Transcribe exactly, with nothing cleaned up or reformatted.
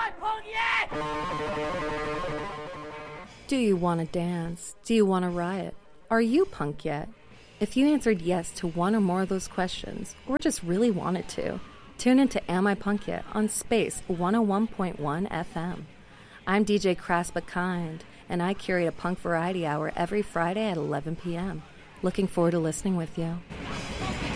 I punk yet? Do you want to dance? Do you want to riot? Are you punk yet? If you answered yes to one or more of those questions, or just really wanted to, tune into Am I Punk Yet on Space one oh one point one F M. I'm D J Crass But Kind, and I curate a punk variety hour every Friday at eleven p.m. Looking forward to listening with you.